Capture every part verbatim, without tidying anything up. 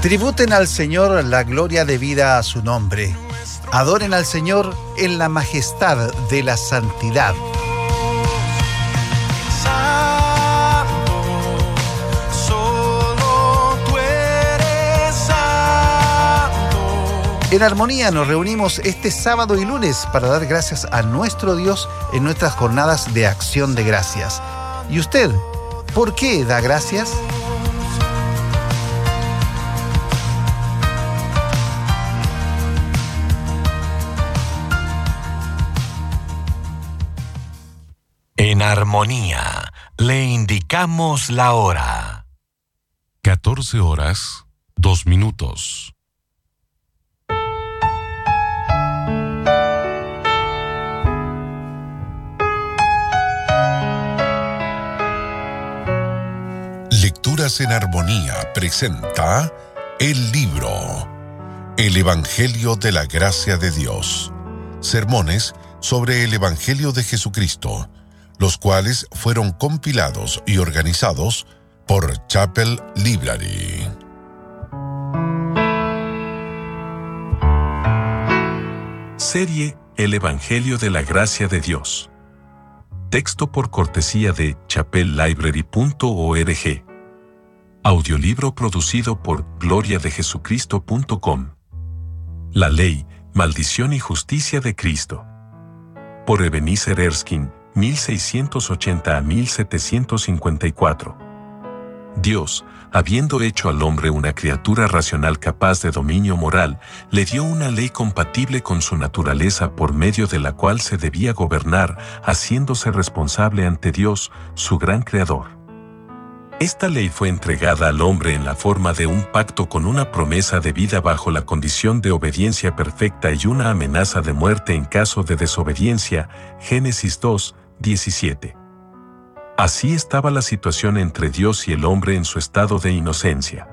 Tributen al Señor la gloria debida a su nombre. Adoren al Señor en la majestad de la santidad. En Armonía nos reunimos este sábado y lunes para dar gracias a nuestro Dios en nuestras jornadas de acción de gracias. ¿Y usted, por qué da gracias? En Armonía le indicamos la hora. catorce horas, dos minutos. Lecturas en Armonía presenta el libro El Evangelio de la Gracia de Dios. Sermones sobre el Evangelio de Jesucristo, los cuales fueron compilados y organizados por Chapel Library. Serie El Evangelio de la Gracia de Dios. Texto por cortesía de chapel library punto org. Audiolibro producido por gloria de jesucristo punto com. La ley, maldición y justicia de Cristo. Por Ebenezer Erskine, mil seiscientos ochenta a mil setecientos cincuenta y cuatro. Dios, habiendo hecho al hombre una criatura racional capaz de dominio moral, le dio una ley compatible con su naturaleza por medio de la cual se debía gobernar, haciéndose responsable ante Dios, su gran creador. Esta ley fue entregada al hombre en la forma de un pacto con una promesa de vida bajo la condición de obediencia perfecta y una amenaza de muerte en caso de desobediencia, Génesis dos, diecisiete. Así estaba la situación entre Dios y el hombre en su estado de inocencia.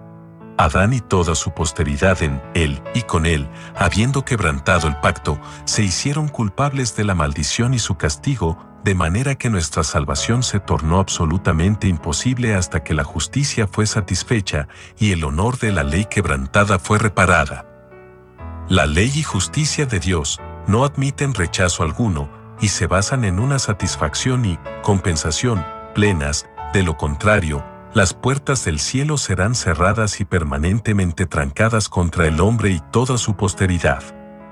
Adán y toda su posteridad en él y con él, habiendo quebrantado el pacto, se hicieron culpables de la maldición y su castigo, de manera que nuestra salvación se tornó absolutamente imposible hasta que la justicia fue satisfecha y el honor de la ley quebrantada fue reparada. La ley y justicia de Dios no admiten rechazo alguno, y se basan en una satisfacción y compensación plenas. De lo contrario, las puertas del cielo serán cerradas y permanentemente trancadas contra el hombre y toda su posteridad.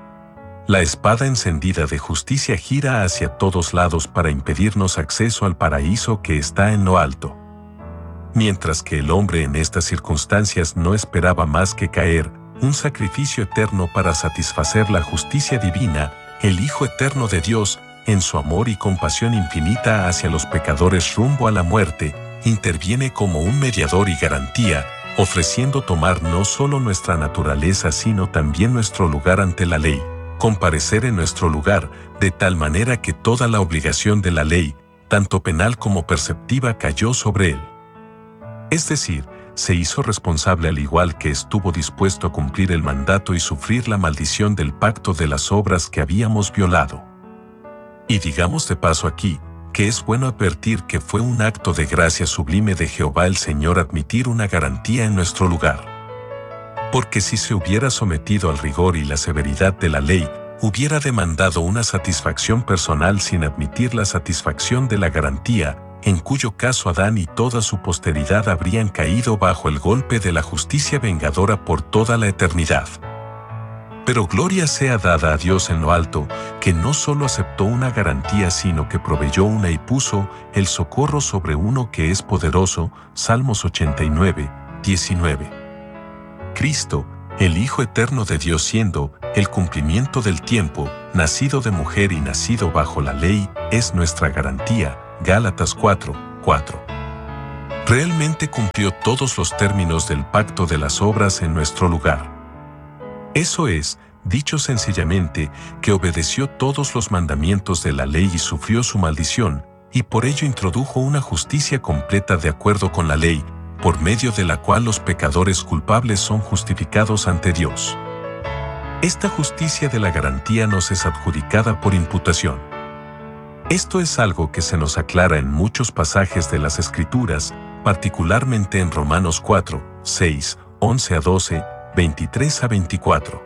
La espada encendida de justicia gira hacia todos lados para impedirnos acceso al paraíso que está en lo alto. Mientras que el hombre en estas circunstancias no esperaba más que caer, un sacrificio eterno para satisfacer la justicia divina, el Hijo Eterno de Dios, en su amor y compasión infinita hacia los pecadores rumbo a la muerte, interviene como un mediador y garantía, ofreciendo tomar no solo nuestra naturaleza sino también nuestro lugar ante la ley, comparecer en nuestro lugar, de tal manera que toda la obligación de la ley, tanto penal como perceptiva, cayó sobre él. Es decir, se hizo responsable al igual que estuvo dispuesto a cumplir el mandato y sufrir la maldición del pacto de las obras que habíamos violado. Y digamos de paso aquí, que es bueno advertir que fue un acto de gracia sublime de Jehová el Señor admitir una garantía en nuestro lugar. Porque si se hubiera sometido al rigor y la severidad de la ley, hubiera demandado una satisfacción personal sin admitir la satisfacción de la garantía, en cuyo caso Adán y toda su posteridad habrían caído bajo el golpe de la justicia vengadora por toda la eternidad. Pero gloria sea dada a Dios en lo alto, que no solo aceptó una garantía sino que proveyó una y puso el socorro sobre uno que es poderoso. Salmos ochenta y nueve, diecinueve. Cristo, el Hijo Eterno de Dios, siendo el cumplimiento del tiempo, nacido de mujer y nacido bajo la ley, es nuestra garantía. Gálatas cuatro, cuatro. Realmente cumplió todos los términos del pacto de las obras en nuestro lugar. Eso es, dicho sencillamente, que obedeció todos los mandamientos de la ley y sufrió su maldición, y por ello introdujo una justicia completa de acuerdo con la ley, por medio de la cual los pecadores culpables son justificados ante Dios. Esta justicia de la garantía nos es adjudicada por imputación. Esto es algo que se nos aclara en muchos pasajes de las Escrituras, particularmente en Romanos cuatro, seis, once a doce, veintitrés a veinticuatro.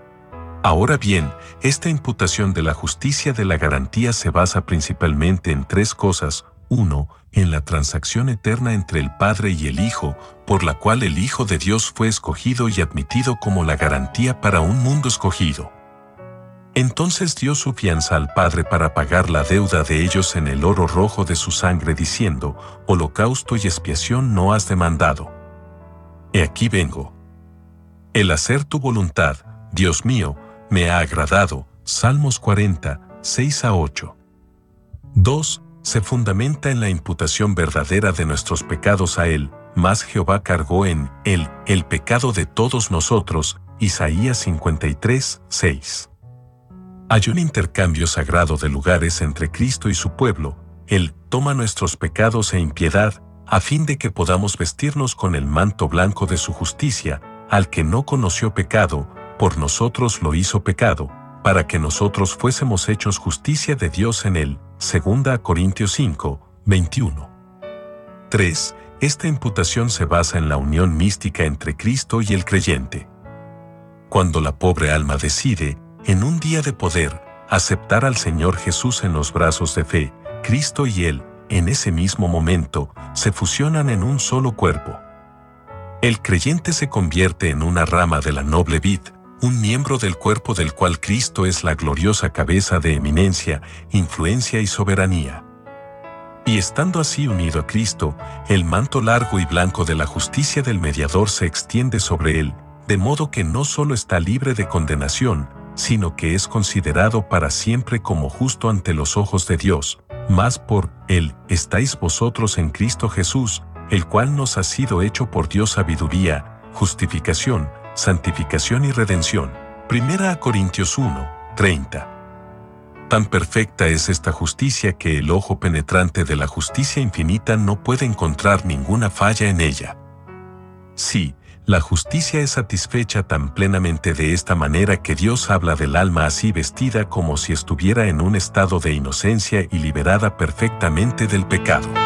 Ahora bien, esta imputación de la justicia de la garantía se basa principalmente en tres cosas. uno. En la transacción eterna entre el Padre y el Hijo, por la cual el Hijo de Dios fue escogido y admitido como la garantía para un mundo escogido. Entonces dio su fianza al Padre para pagar la deuda de ellos en el oro rojo de su sangre, diciendo: holocausto y expiación no has demandado. He aquí vengo. El hacer tu voluntad, Dios mío, me ha agradado. Salmos cuarenta, seis a ocho. dos. Se fundamenta en la imputación verdadera de nuestros pecados a Él, mas Jehová cargó en Él el pecado de todos nosotros. Isaías cincuenta y tres, seis. Hay un intercambio sagrado de lugares entre Cristo y su pueblo. Él toma nuestros pecados e impiedad, a fin de que podamos vestirnos con el manto blanco de su justicia. Al que no conoció pecado, por nosotros lo hizo pecado, para que nosotros fuésemos hechos justicia de Dios en él. Segunda Corintios cinco, veintiuno. tres. Esta imputación se basa en la unión mística entre Cristo y el creyente. Cuando la pobre alma decide, en un día de poder, aceptar al Señor Jesús en los brazos de fe, Cristo y Él, en ese mismo momento, se fusionan en un solo cuerpo. El creyente se convierte en una rama de la noble vid, un miembro del cuerpo del cual Cristo es la gloriosa cabeza de eminencia, influencia y soberanía. Y estando así unido a Cristo, el manto largo y blanco de la justicia del mediador se extiende sobre él, de modo que no solo está libre de condenación, sino que es considerado para siempre como justo ante los ojos de Dios. Mas por Él estáis vosotros en Cristo Jesús, el cual nos ha sido hecho por Dios sabiduría, justificación, santificación y redención. Primera Corintios uno, treinta. Tan perfecta es esta justicia que el ojo penetrante de la justicia infinita no puede encontrar ninguna falla en ella. Sí, la justicia es satisfecha tan plenamente de esta manera que Dios habla del alma así vestida como si estuviera en un estado de inocencia y liberada perfectamente del pecado.